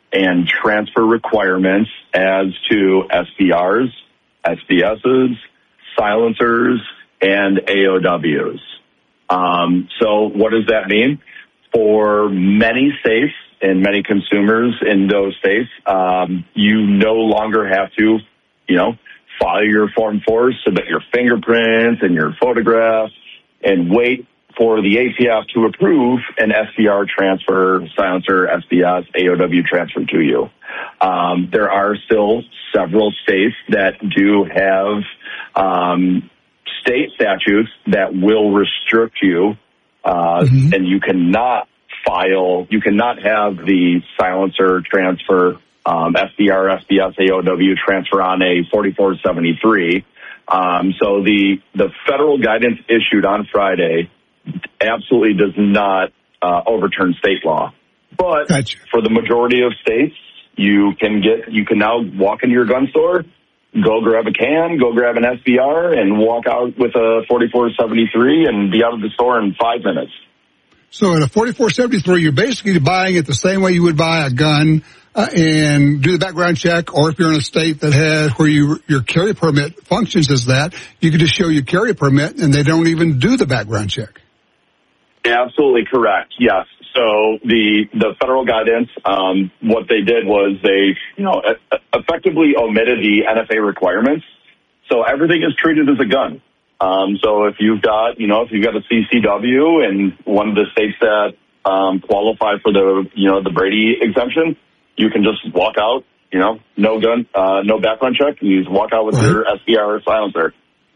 and transfer requirements as to SBRs, SBSs, silencers, and AOWs. So what does that mean? For many states and many consumers in those states, you no longer have to, file your Form 4, submit your fingerprints and your photographs, and wait for the ATF to approve an SBR transfer, silencer, SBS, AOW transfer to you. There are still several states that do have state statutes that will restrict you, and you cannot have the silencer transfer, SBR, SBS, AOW transfer on a 4473. So the federal guidance issued on Friday absolutely does not overturn state law. But for the majority of states, you can now walk into your gun store, go grab a can, go grab an SBR, and walk out with a 4473 and be out of the store in 5 minutes. So in a 4473, you're basically buying it the same way you would buy a gun and do the background check, or if you're in a state that has where your carry permit functions as that, you can just show your carry permit and they don't even do the background check. Absolutely correct. Yes. So the federal guidance, what they did was they, effectively omitted the NFA requirements. So everything is treated as a gun. So if you've got a CCW in one of the states that qualify for the Brady exemption, you can just walk out, no gun, no background check, and you just walk out with your SBR or silencer.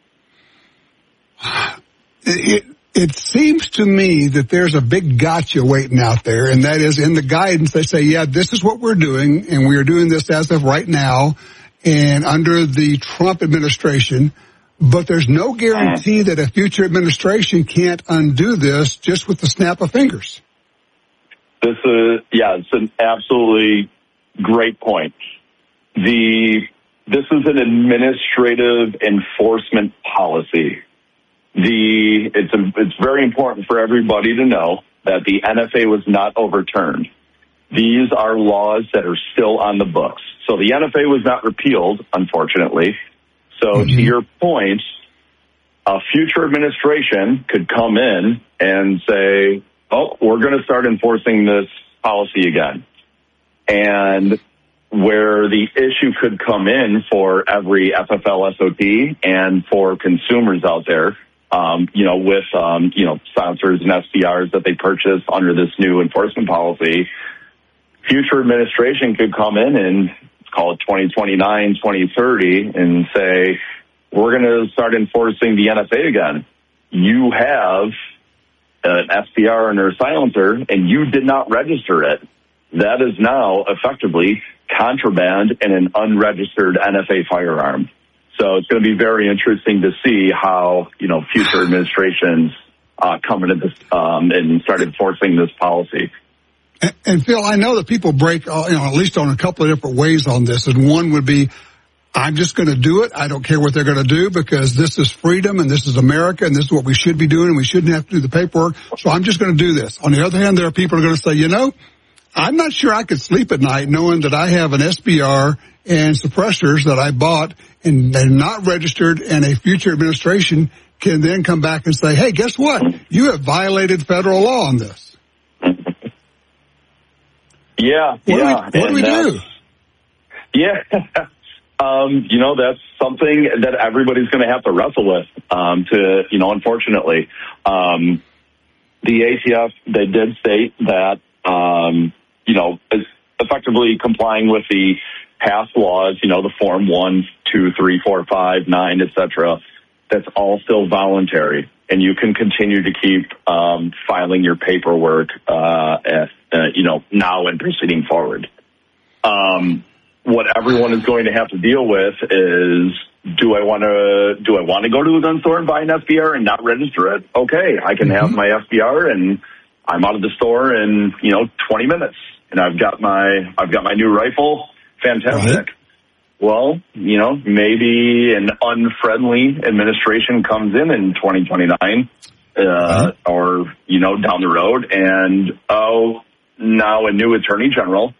It seems to me that there's a big gotcha waiting out there, and that is in the guidance they say, yeah, this is what we're doing, and we are doing this as of right now and under the Trump administration, but there's no guarantee that a future administration can't undo this just with the snap of fingers. It's an absolutely great point. This is an administrative enforcement policy. It's very important for everybody to know that the NFA was not overturned. These are laws that are still on the books. So the NFA was not repealed, unfortunately. So to your point, a future administration could come in and say, oh, we're going to start enforcing this policy again. And where the issue could come in for every FFL SOT and for consumers out there, with silencers and SBRs that they purchase under this new enforcement policy, future administration could come in and call it 2029, 2030 and say, we're going to start enforcing the NFA again. You have an SBR and a silencer and you did not register it. That is now effectively contraband and an unregistered NFA firearm. So it's going to be very interesting to see how, future administrations come into this and start enforcing this policy. And Phil, I know that people break, at least on a couple of different ways on this. And one would be, I'm just going to do it. I don't care what they're going to do because this is freedom and this is America and this is what we should be doing and we shouldn't have to do the paperwork. So I'm just going to do this. On the other hand, there are people who are going to say, I'm not sure I could sleep at night knowing that I have an SBR and suppressors that I bought and they're not registered, and a future administration can then come back and say, hey, guess what? You have violated federal law on this. Yeah. What do we do? Yeah. That's something that everybody's going to have to wrestle with, unfortunately. The ATF, they did state that, is effectively complying with the past laws, the Form 1, 2, 3, 4, 5, 9, et cetera. That's all still voluntary. And you can continue to keep filing your paperwork, now and proceeding forward. What everyone is going to have to deal with is, do I want to go to a gun store and buy an SBR and not register it? Okay, I can have my SBR and I'm out of the store in 20 minutes, and I've got my new rifle. Fantastic. Right. Well, maybe an unfriendly administration comes in 2029, or down the road, and now a new attorney general